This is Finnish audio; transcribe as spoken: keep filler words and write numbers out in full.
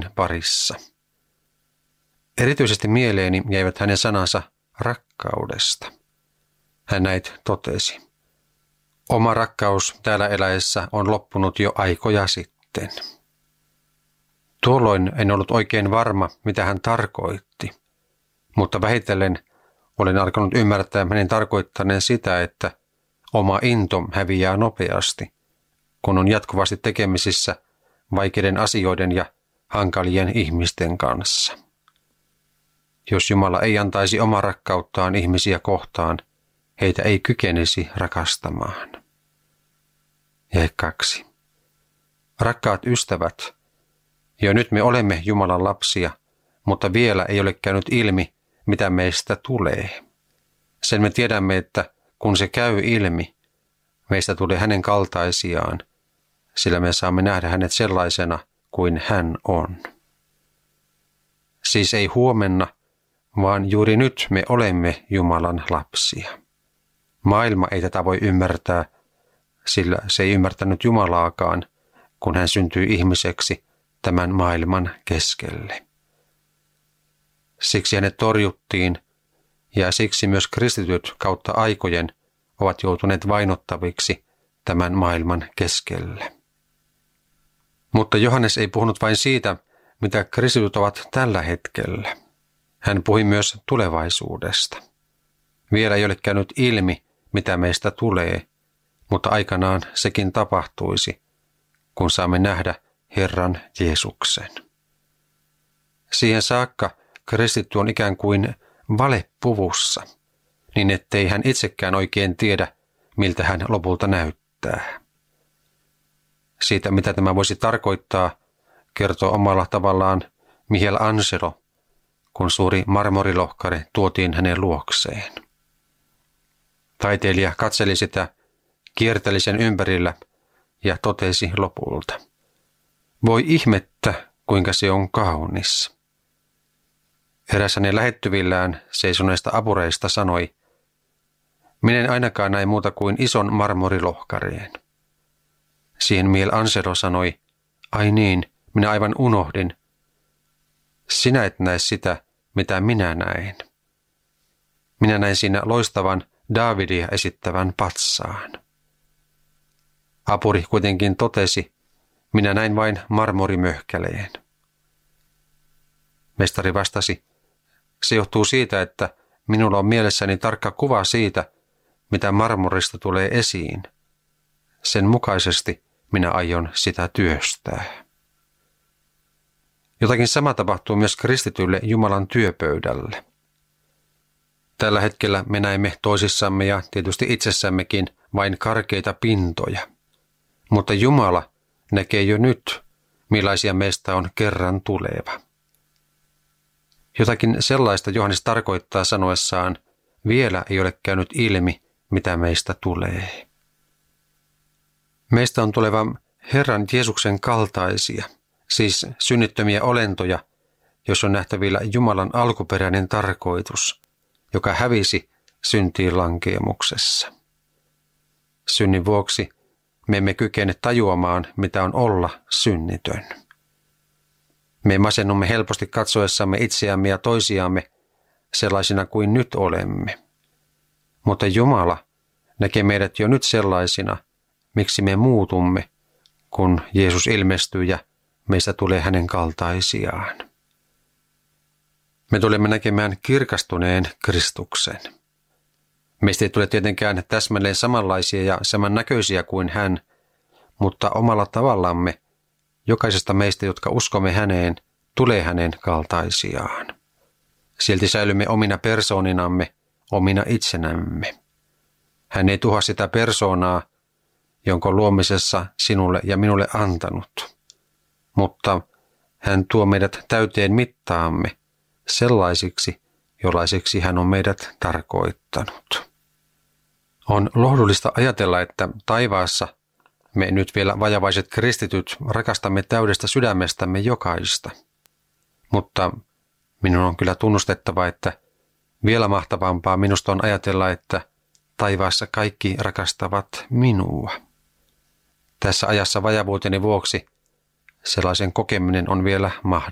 Jumalalain parissa. Erityisesti mieleeni jäivät hänen sanansa rakkaudesta. Hän näit totesi. Oma rakkaus täällä eläessä on loppunut jo aikoja sitten. Tuolloin en ollut oikein varma, mitä hän tarkoitti, mutta vähitellen olen alkanut ymmärtää hänen tarkoittaneen sitä, että oma into häviää nopeasti, kun on jatkuvasti tekemisissä vaikeiden asioiden ja hankalien ihmisten kanssa. Jos Jumala ei antaisi omaa rakkauttaan ihmisiä kohtaan, heitä ei kykenisi rakastamaan. Jae kaksi. Rakkaat ystävät, jo nyt me olemme Jumalan lapsia, mutta vielä ei ole käynyt ilmi, mitä meistä tulee. Sen me tiedämme, että kun se käy ilmi, meistä tulee hänen kaltaisiaan, sillä me saamme nähdä hänet sellaisena kuin hän on. Siis ei huomenna, vaan juuri nyt me olemme Jumalan lapsia. Maailma ei tätä voi ymmärtää, sillä se ei ymmärtänyt Jumalaakaan, kun hän syntyi ihmiseksi tämän maailman keskelle. Siksi hänet torjuttiin, ja siksi myös kristityt kautta aikojen ovat joutuneet vainottaviksi tämän maailman keskelle. Mutta Johannes ei puhunut vain siitä, mitä kristityt ovat tällä hetkellä. Hän puhui myös tulevaisuudesta. Vielä ei ole käynyt ilmi, mitä meistä tulee, mutta aikanaan sekin tapahtuisi, kun saamme nähdä Herran Jeesuksen. Siihen saakka kristitty on ikään kuin valepuvussa, niin ettei hän itsekään oikein tiedä, miltä hän lopulta näyttää. Siitä, mitä tämä voisi tarkoittaa, kertoo omalla tavallaan Michelangelo, kun suuri marmorilohkare tuotiin hänen luokseen. Taiteilija katseli sitä, kierteli sen ympärillä ja totesi lopulta. Voi ihmettä, kuinka se on kaunis. Eräs hänen lähettyvillään seisoneista apureista sanoi, minä en ainakaan näe muuta kuin ison marmorilohkareen. Siihen Michelangelo sanoi, ai niin, minä aivan unohdin. Sinä et näe sitä, mitä minä näen. Minä näin siinä loistavan Daavidia esittävän patsaan. Apuri kuitenkin totesi, minä näin vain marmorimöhkäleen. Mestari vastasi, se johtuu siitä, että minulla on mielessäni tarkka kuva siitä, mitä marmorista tulee esiin. Sen mukaisesti minä aion sitä työstää. Jotakin sama tapahtuu myös kristitylle Jumalan työpöydälle. Tällä hetkellä me näemme toisissamme ja tietysti itsessämmekin vain karkeita pintoja. Mutta Jumala näkee jo nyt, millaisia meistä on kerran tuleva. Jotakin sellaista Johannes tarkoittaa sanoessaan, vielä ei ole käynyt ilmi, mitä meistä tulee. Meistä on tuleva Herran Jeesuksen kaltaisia, siis synnittömiä olentoja, jos on nähtävillä Jumalan alkuperäinen tarkoitus, joka hävisi syntiin lankeemuksessa. Synnin vuoksi me emme kykene tajuamaan, mitä on olla synnitön. Me masennumme helposti katsoessamme itseämme ja toisiamme sellaisina kuin nyt olemme. Mutta Jumala näkee meidät jo nyt sellaisina, miksi me muutumme, kun Jeesus ilmestyy ja meistä tulee hänen kaltaisiaan. Me tulemme näkemään kirkastuneen Kristuksen. Meistä ei tule tietenkään täsmälleen samanlaisia ja samannäköisiä kuin hän, mutta omalla tavallamme jokaisesta meistä, jotka uskomme häneen, tulee hänen kaltaisiaan. Silti säilymme omina persooninamme, omina itsenämme. Hän ei tuhoa sitä persoonaa, jonka luomisessa sinulle ja minulle antanut. Mutta hän tuo meidät täyteen mittaamme sellaisiksi, jollaisiksi hän on meidät tarkoittanut. On lohdullista ajatella, että taivaassa me nyt vielä vajavaiset kristityt rakastamme täydestä sydämestämme jokaista. Mutta minun on kyllä tunnustettava, että vielä mahtavampaa minusta on ajatella, että taivaassa kaikki rakastavat minua. Tässä ajassa vajavuuteni vuoksi sellaisen kokeminen on vielä mahdollista.